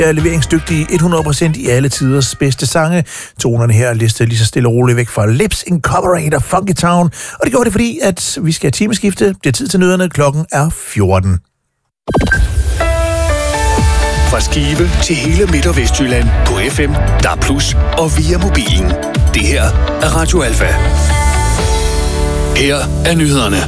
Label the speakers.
Speaker 1: er leveringsdygtige 100% i alle tiders bedste sange. Tonerne her er listet lige så stille og roligt væk fra Lips Incorporated og Funky Town. Og det gjorde det, fordi at vi skal have timeskifte. Det er tid til nyhederne. Klokken er 14.
Speaker 2: Fra Skive til hele Midt- og Vestjylland på FM, DAB+ og via mobilen. Det her er Radio Alfa. Her er nyhederne.